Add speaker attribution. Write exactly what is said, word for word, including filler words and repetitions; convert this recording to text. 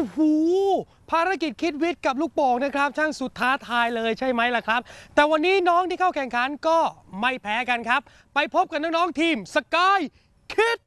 Speaker 1: โหภารกิจคิดวิทย์กับลูกโป่งนะครับช่างสุดท้าทายเลยใช่ไหมล่ะครับแต่วันนี้น้องที่เข้าแข่งขันก็ไม่แพ้กันครับไปพบกับน้องๆทีมสกายคิด